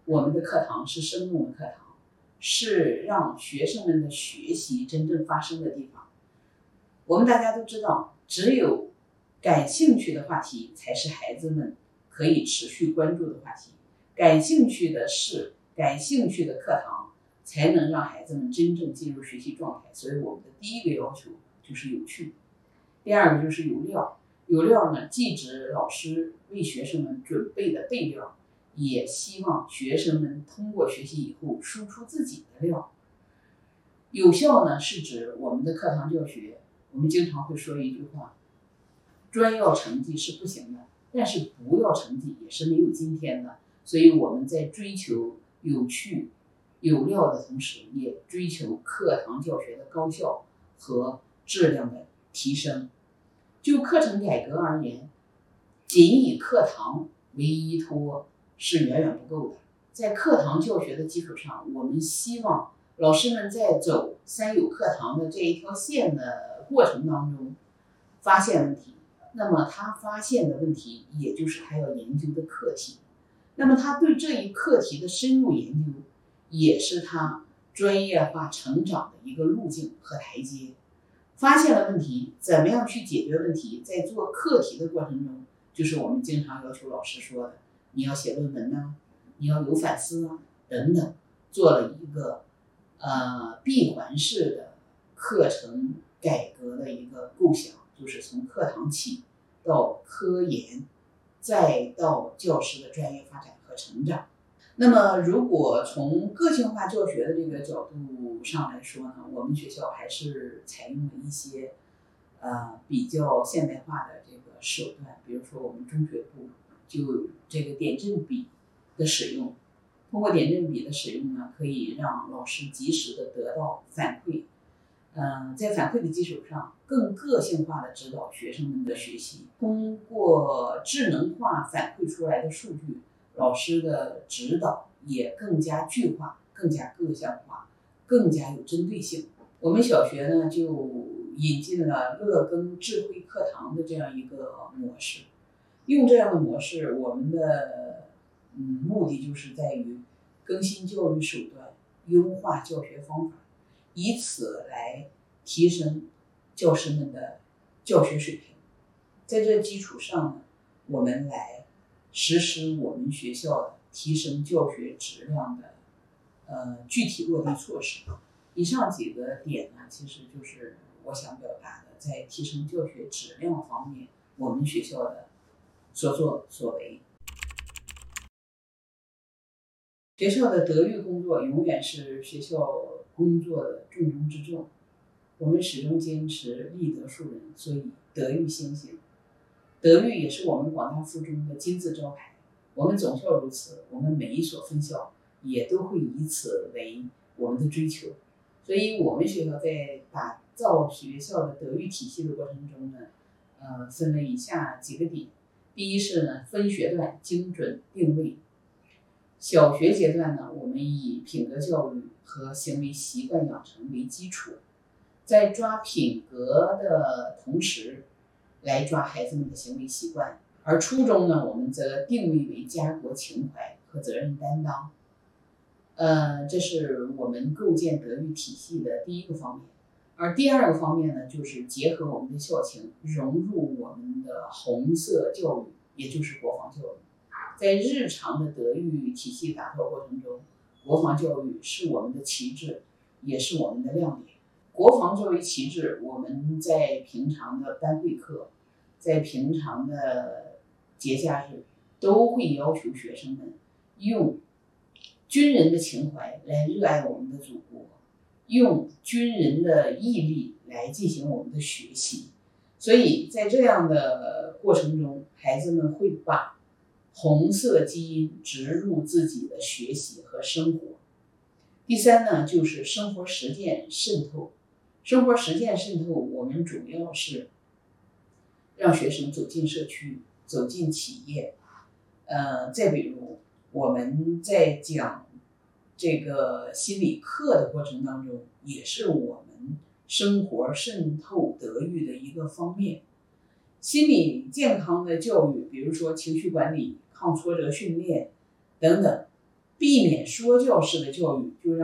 我们的课堂是生动的课堂，是让学生们的学习真正发生的地方。我们大家都知道，只有感兴趣的话题才是孩子们可以持续关注的话题，感兴趣的事、感兴趣的课堂才能让孩子们真正进入学习状态。所以我们的第一个要求就是有趣，第二个就是有料。有料呢，既指老师为学生们准备的备料，也希望学生们通过学习以后输出自己的料。有效呢，是指我们的课堂教学，我们经常会说一句话，专要成绩是不行的，但是不要成绩也是没有今天的。所以我们在追求有趣有料的同时，也追求课堂教学的高效和质量的提升。就课程改革而言，仅以课堂为依托是远远不够的。在课堂教学的基础上，我们希望老师们在走三有课堂的这一条线的过程当中发现问题，那么他发现的问题也就是他要研究的课题，那么他对这一课题的深入研究也是他专业化成长的一个路径和台阶。发现了问题，怎么样去解决问题，在做课题的过程中，就是我们经常要求老师说的，你要写论文啊，你要有反思啊等等，做了一个闭环式的课程改革的一个构想，就是从课堂起到科研，再到教师的专业发展和成长。那么如果从个性化教学的这个角度上来说呢，我们学校还是采用了一些比较现代化的这个手段，比如说我们中学部就这个点阵笔的使用，通过点阵笔的使用呢，可以让老师及时的得到反馈，在反馈的基础上，更个性化的指导学生们的学习。通过智能化反馈出来的数据，老师的指导也更加具化、更加个性化、更加有针对性。我们小学呢就引进了乐耕智慧课堂的这样一个模式，用这样的模式，我们的目的就是在于更新教育手段，优化教学方法，以此来提升教师们的教学水平。在这基础上呢，我们来实施我们学校的提升教学质量的具体落地措施。以上几个点呢，其实就是我想表达的，在提升教学质量方面，我们学校的所作所为。学校的德育工作永远是学校工作的重中之重，我们始终坚持立德树人，所以德育先行。德育也是我们广大附中的金字招牌，我们总校如此，我们每一所分校也都会以此为我们的追求。所以我们学校在打造学校的德育体系的过程中呢，分了以下几个点。第一是呢，分学段精准定位。小学阶段呢，我们以品格教育和行为习惯养成为基础，在抓品格的同时，来抓孩子们的行为习惯。而初中呢，我们则定位为家国情怀和责任担当。这是我们构建德育体系的第一个方面。而第二个方面呢，就是结合我们的校情，融入我们的红色教育，也就是国防教育。在日常的德育体系打造过程中，国防教育是我们的旗帜，也是我们的亮点。国防作为旗帜，我们在平常的班会课，在平常的节假日，都会要求学生们用军人的情怀来热爱我们的祖国，用军人的毅力来进行我们的学习。所以在这样的过程中，孩子们会把红色基因植入自己的学习和生活。第三呢，就是生活实践渗透。生活实践渗透，我们主要是让学生走进社区，走进企业。再比如我们在讲这个心理课的过程当中，也是我们生活渗透德育的一个方面。心理健康的教育，比如说情绪管理、抗挫折训练等等， 避免说教式的教育，就让